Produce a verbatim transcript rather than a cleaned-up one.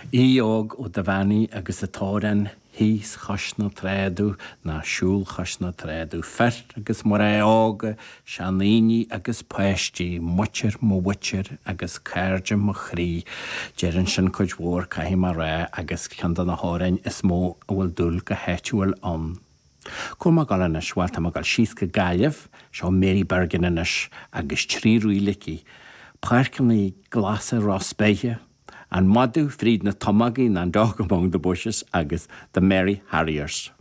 Íog ó da bhaní agus atóran hís chasna tréadú na siúl chasna tréadú fer agus mar é ága seaníní agus páistí muir mo witir agus cairde mo chrí dearan sin chuid mhór caihí mar ré agus ceandan na hárain is mó a bhfuil dúil go héitiúil an. Cúr má gal inis bhhail tá má gal síos go gaiamh seo Mary Bergin inis agus trí ruílicí páircinnaí glasa Rossbéithe an Madu Fried na Tomagi and Dog Among the Bushes agus the Merry Harriers.